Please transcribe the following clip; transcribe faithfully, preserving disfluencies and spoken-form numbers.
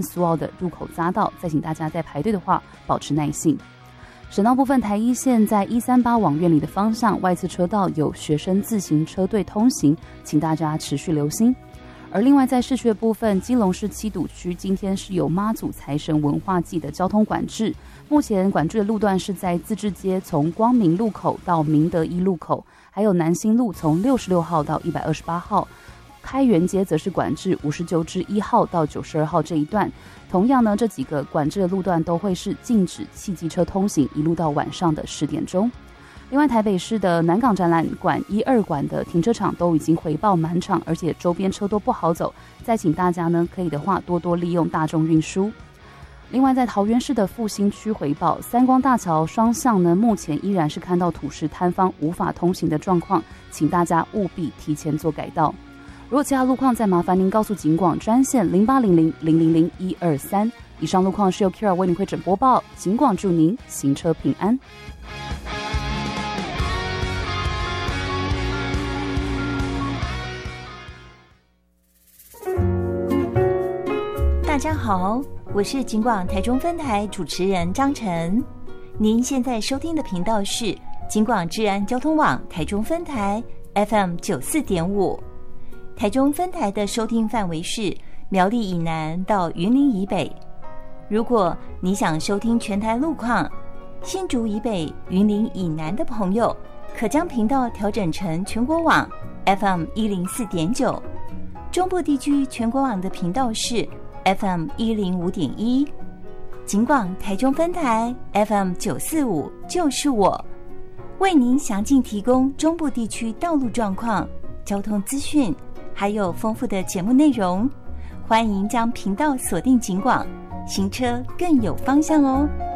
苏澳的入口匝道，再请大家在排队的话保持耐性。省道部分，台一线在一三八往院里的方向外侧车道有学生自行车队通行，请大家持续留心。而另外在市区的部分，基隆市七堵区今天是有妈祖财神文化祭的交通管制，目前管制的路段是在自治街从光明路口到明德一路口，还有南新路从六十六号到一百二十八号，开元街则是管制五十九之一号到九十二号这一段。同样呢，这几个管制的路段都会是禁止汽机车通行，一路到晚上的十点钟。另外，台北市的南港展览馆一二馆的停车场都已经回报满场，而且周边车多不好走，再请大家呢可以的话多多利用大众运输。另外，在桃园市的复兴区回报，三光大桥双向呢目前依然是看到土石坍方无法通行的状况，请大家务必提前做改道。如果其他路况，再麻烦您告诉警广专线零八零零零零零一二三。以上路况是由 Kira 为您会诊播报，警广祝您行车平安。 大家好，我是警广台中分台主持人张晨。您现在收听的频道是警广治安交通网台中分台 F M 九十四点五。台中分台的收听范围是苗栗以南到云林以北。如果你想收听全台路况，新竹以北、云林以南的朋友，可将频道调整成全国网 F M 一零四点九。中部地区全国网的频道是 F M 一零五点一。警广台中分台 F M 九四五就是我，为您详尽提供中部地区道路状况、交通资讯，还有丰富的节目内容。欢迎将频道锁定警广，行车更有方向哦。